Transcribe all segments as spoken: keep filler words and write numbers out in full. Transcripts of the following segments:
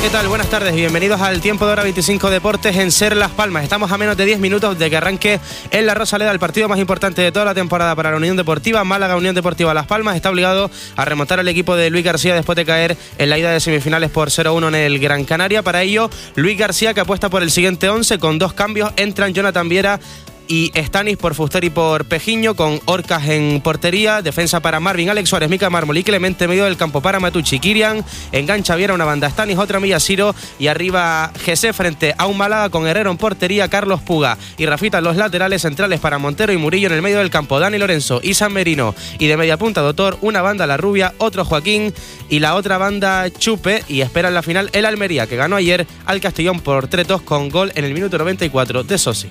¿qué tal? Buenas tardes y bienvenidos al Tiempo de Hora veinticinco Deportes en Ser Las Palmas. Estamos a menos de diez minutos de que arranque en la Rosaleda el partido más importante de toda la temporada para la Unión Deportiva. Málaga Unión Deportiva Las Palmas está obligado a remontar al equipo de Luis García después de caer en la ida de semifinales por cero uno en el Gran Canaria. Para ello, Luis García, que apuesta por el siguiente once con dos cambios. Entran Jonathan Viera y Stanis por Fuster y por Pejiño, con Orcas en portería, defensa para Marvin, Alex Suárez, Mica Mármol y Clemente, medio del campo para Matucci, Kirian, engancha Viera una banda, Stanis, otra Milla Ciro y arriba Jesse frente a un Málaga con Herrero en portería, Carlos Puga y Rafita en los laterales centrales para Montero y Murillo en el medio del campo, Dani Lorenzo y San Merino, y de media punta Doctor, una banda La Rubia, otro Joaquín y la otra banda Chupe, y espera en la final el Almería, que ganó ayer al Castellón por tres dos con gol en el minuto noventa y cuatro de Sosic.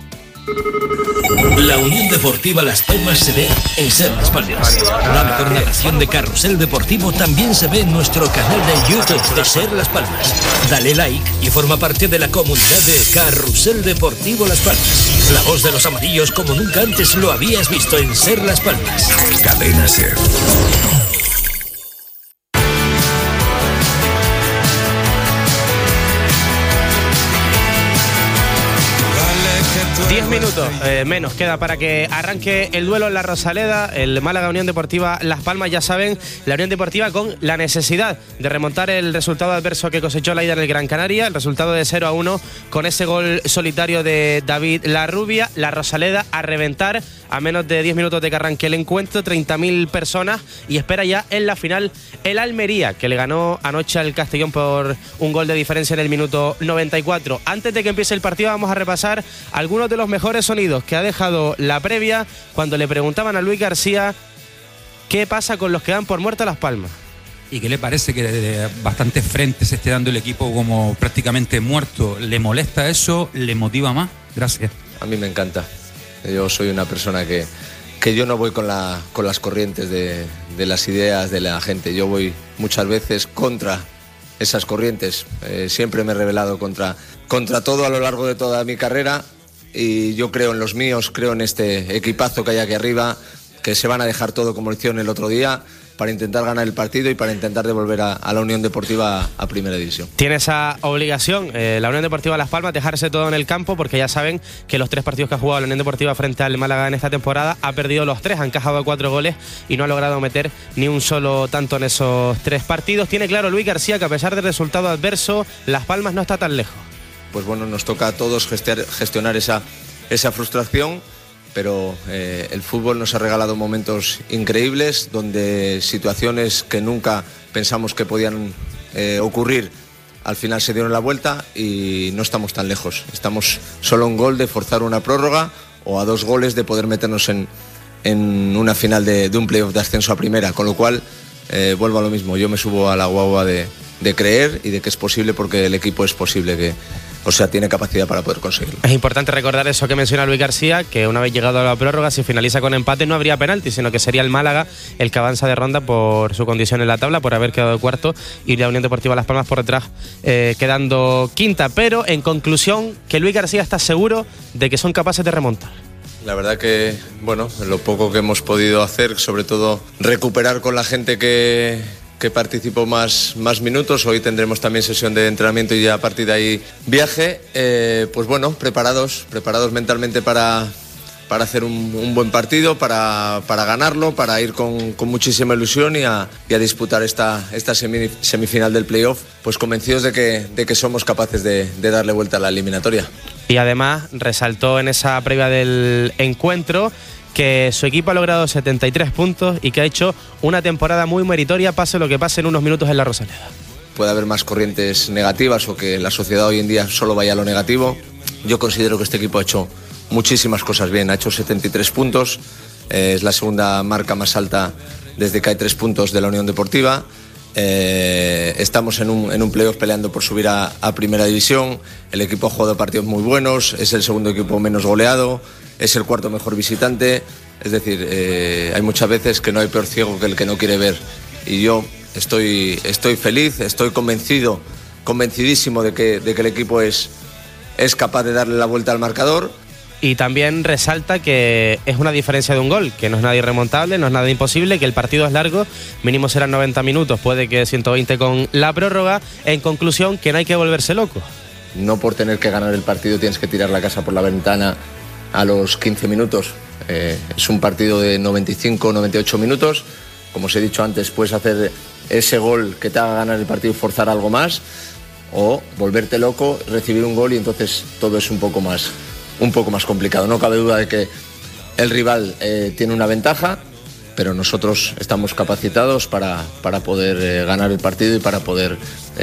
La Unión Deportiva Las Palmas se ve en Ser Las Palmas. La mejor narración de Carrusel Deportivo también se ve en nuestro canal de YouTube de Ser Las Palmas. Dale like y forma parte de la comunidad de Carrusel Deportivo Las Palmas. La voz de los amarillos como nunca antes lo habías visto en Ser Las Palmas. Cadena Ser. diez minutos eh, menos queda para que arranque el duelo en la Rosaleda, el Málaga Unión Deportiva Las Palmas. Ya saben, la Unión Deportiva con la necesidad de remontar el resultado adverso que cosechó la ida en el Gran Canaria, el resultado de cero a uno con ese gol solitario de David La Rubia. La Rosaleda a reventar a menos de diez minutos de que arranque el encuentro, treinta mil personas, y espera ya en la final el Almería, que le ganó anoche al Castellón por un gol de diferencia en el minuto noventa y cuatro. Antes de que empiece el partido vamos a repasar algunos de los mejores sonidos que ha dejado la previa cuando le preguntaban a Luis García qué pasa con los que dan por muerto Las Palmas. ¿Y qué le parece que de bastantes frentes se esté dando el equipo como prácticamente muerto? ¿Le molesta eso? ¿Le motiva más? Gracias. A mí me encanta. Yo soy una persona que, que yo no voy con, la, con las corrientes de, de las ideas de la gente. Yo voy muchas veces contra esas corrientes. Eh, siempre me he rebelado contra, contra todo a lo largo de toda mi carrera. Y yo creo en los míos, creo en este equipazo que hay aquí arriba, que se van a dejar todo como lo hicieron el otro día para intentar ganar el partido y para intentar devolver a, a la Unión Deportiva a, a Primera División. Tiene esa obligación eh, la Unión Deportiva Las Palmas, dejarse todo en el campo, porque ya saben que los tres partidos que ha jugado la Unión Deportiva frente al Málaga en esta temporada ha perdido los tres, ha encajado cuatro goles y no ha logrado meter ni un solo tanto en esos tres partidos. Tiene claro Luis García que a pesar del resultado adverso, Las Palmas no está tan lejos. Pues bueno, nos toca a todos gestionar esa, esa frustración, pero eh, el fútbol nos ha regalado momentos increíbles donde situaciones que nunca pensamos que podían eh, ocurrir al final se dieron la vuelta y no estamos tan lejos. Estamos solo a un gol de forzar una prórroga o a dos goles de poder meternos en, en una final de, de un playoff de ascenso a primera, con lo cual eh, vuelvo a lo mismo. Yo me subo a la guagua de, de creer y de que es posible, porque el equipo es posible que... O sea, tiene capacidad para poder conseguirlo. Es importante recordar eso que menciona Luis García, que una vez llegado a la prórroga, si finaliza con empate no habría penalti, sino que sería el Málaga el que avanza de ronda por su condición en la tabla, por haber quedado cuarto, y la Unión Deportiva Las Palmas por detrás eh, quedando quinta. Pero en conclusión, que Luis García está seguro de que son capaces de remontar. La verdad que, bueno, lo poco que hemos podido hacer, sobre todo recuperar con la gente que... que participó más, más minutos. Hoy tendremos también sesión de entrenamiento y ya a partir de ahí viaje. Eh, pues bueno, preparados, preparados mentalmente para, para hacer un, un buen partido, para, para ganarlo, para ir con, con muchísima ilusión y a, y a disputar esta, esta semi, semifinal del playoff, pues convencidos de que, de que somos capaces de, de darle vuelta a la eliminatoria. Y además resaltó en esa previa del encuentro que su equipo ha logrado setenta y tres puntos y que ha hecho una temporada muy meritoria, pase lo que pase en unos minutos en la Rosaleda. Puede haber más corrientes negativas o que la sociedad hoy en día solo vaya a lo negativo. Yo considero que este equipo ha hecho muchísimas cosas bien, ha hecho setenta y tres puntos, eh, es la segunda marca más alta desde que hay tres puntos de la Unión Deportiva. Eh, estamos en un, en un playoff peleando por subir a, a Primera División. El equipo ha jugado partidos muy buenos, es el segundo equipo menos goleado, es el cuarto mejor visitante. Es decir, eh, hay muchas veces que no hay peor ciego que el que no quiere ver, y yo estoy, estoy feliz, estoy convencido, convencidísimo de que, de que el equipo es, es capaz de darle la vuelta al marcador Y también resalta que es una diferencia de un gol, que no es nada irremontable, no es nada imposible, que el partido es largo, mínimo serán noventa minutos, puede que ciento veinte con la prórroga. En conclusión, que no hay que volverse loco. No por tener que ganar el partido tienes que tirar la casa por la ventana a los quince minutos. Eh, es un partido de noventa y cinco, noventa y ocho minutos. Como os he dicho antes, puedes hacer ese gol que te haga ganar el partido y forzar algo más, o volverte loco, recibir un gol y entonces todo es un poco más... un poco más complicado. No cabe duda de que el rival eh, tiene una ventaja, pero nosotros estamos capacitados para, para poder eh, ganar el partido y para poder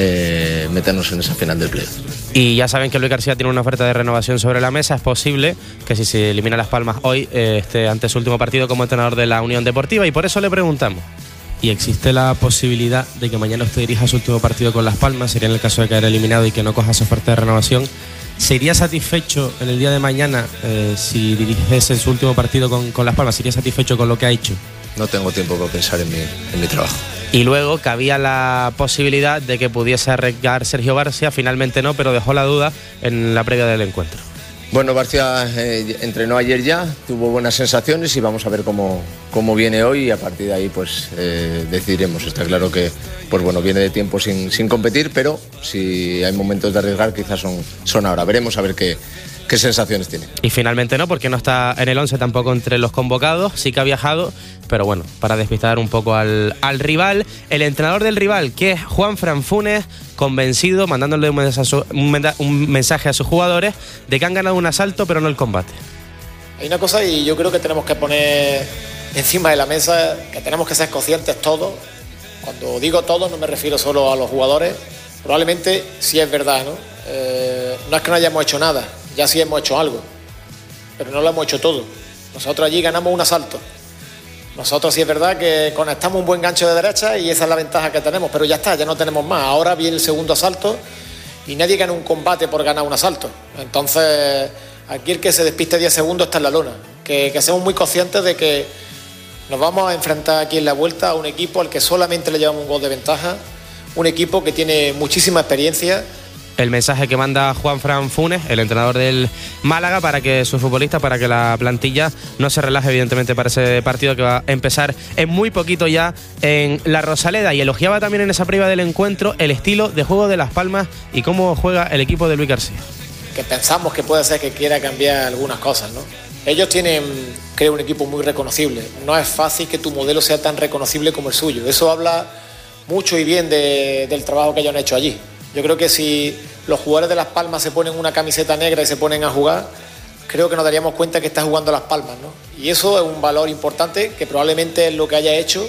eh, meternos en esa final del playoff. Y ya saben que Luis García tiene una oferta de renovación sobre la mesa. Es posible que si se elimina Las Palmas hoy, eh, esté ante su último partido como entrenador de la Unión Deportiva, y por eso le preguntamos. ¿Y existe la posibilidad de que mañana usted dirija su último partido con Las Palmas? Sería en el caso de caer eliminado y que no coja su oferta de renovación. ¿Sería satisfecho en el día de mañana eh, si dirigiese su último partido con, con Las Palmas? ¿Sería satisfecho con lo que ha hecho? No tengo tiempo para pensar en mi, en mi trabajo. Y luego que había la posibilidad de que pudiese arriesgar Sergio García, finalmente no, pero dejó la duda en la previa del encuentro. Bueno, García eh, entrenó ayer ya, tuvo buenas sensaciones y vamos a ver cómo, cómo viene hoy, y a partir de ahí pues eh, decidiremos. Está claro que pues bueno, viene de tiempo sin, sin competir, pero si hay momentos de arriesgar quizás son, son ahora. Veremos a ver qué, qué sensaciones tiene. Y finalmente no, porque no está en el once tampoco entre los convocados, sí que ha viajado, pero bueno, para despistar un poco al, al rival. El entrenador del rival, que es Juanfran Funes, convencido, mandándole un mensaje, un mensaje a sus jugadores de que han ganado un asalto pero no el combate. Hay una cosa, y yo creo que tenemos que poner encima de la mesa, que tenemos que ser conscientes todos. Cuando digo todos no me refiero solo a los jugadores, probablemente sí es verdad, ¿no? Eh, no es que no hayamos hecho nada, ya sí hemos hecho algo, pero no lo hemos hecho todo. Nosotros allí ganamos un asalto. Nosotros sí es verdad que conectamos un buen gancho de derecha y esa es la ventaja que tenemos, pero ya está, ya no tenemos más. Ahora viene el segundo asalto y nadie gana un combate por ganar un asalto. Entonces, aquí el que se despiste diez segundos está en la lona. Que, que seamos muy conscientes de que nos vamos a enfrentar aquí en la vuelta a un equipo al que solamente le llevamos un gol de ventaja, un equipo que tiene muchísima experiencia. El mensaje que manda Juanfran Funes, el entrenador del Málaga, para que sus futbolistas, para que la plantilla no se relaje evidentemente para ese partido que va a empezar en muy poquito ya en la Rosaleda. Y elogiaba también en esa previa del encuentro el estilo de juego de Las Palmas y cómo juega el equipo de Luis García. Que pensamos que puede ser que quiera cambiar algunas cosas, ¿no? Ellos tienen, creo, un equipo muy reconocible. No es fácil que tu modelo sea tan reconocible como el suyo. Eso habla mucho y bien de, del trabajo que ellos han hecho allí. Yo creo que si los jugadores de Las Palmas se ponen una camiseta negra y se ponen a jugar, creo que nos daríamos cuenta que está jugando Las Palmas, ¿no? Y eso es un valor importante que probablemente es lo que haya hecho,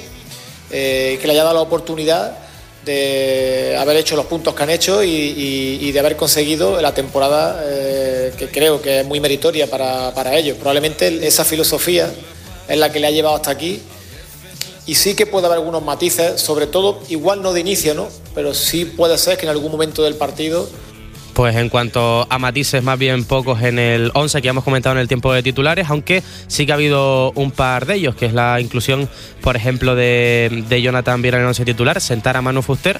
eh, que le haya dado la oportunidad de haber hecho los puntos que han hecho y, y, y de haber conseguido la temporada eh, que creo que es muy meritoria para, para ellos. Probablemente esa filosofía es la que le ha llevado hasta aquí. Y sí que puede haber algunos matices, sobre todo, igual no de inicio, ¿no? Pero sí puede ser que en algún momento del partido... Pues en cuanto a matices, más bien pocos en el once que ya hemos comentado en el tiempo de titulares, aunque sí que ha habido un par de ellos, que es la inclusión, por ejemplo, de, de Jonathan Viera en el once titular, sentar a Manu Fuster,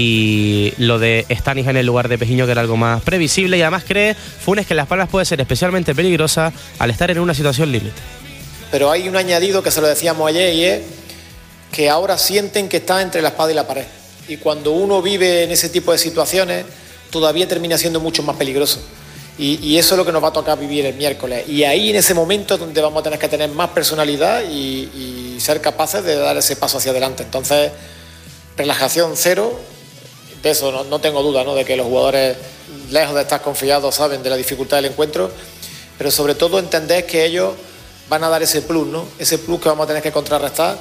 y lo de Stanis en el lugar de Pejiño, que era algo más previsible. Y además cree Funes que Las Palmas puede ser especialmente peligrosa al estar en una situación límite. Pero hay un añadido que se lo decíamos ayer, y es que ahora sienten que está entre la espada y la pared. Y cuando uno vive en ese tipo de situaciones, todavía termina siendo mucho más peligroso. Y, y eso es lo que nos va a tocar vivir el miércoles. Y ahí, en ese momento, es donde vamos a tener que tener más personalidad y, y ser capaces de dar ese paso hacia adelante. Entonces, relajación cero, de eso no, no tengo duda, ¿no? De que los jugadores, lejos de estar confiados, saben de la dificultad del encuentro, pero sobre todo entender que ellos van a dar ese plus, ¿no? Ese plus que vamos a tener que contrarrestar.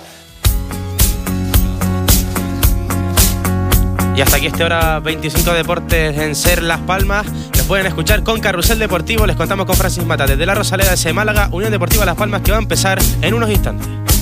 Y hasta aquí este hora veinticinco Deportes en Ser Las Palmas. Nos pueden escuchar con Carrusel Deportivo. Les contamos con Francis Mata desde la Rosaleda, ese Málaga, Unión Deportiva Las Palmas, que va a empezar en unos instantes.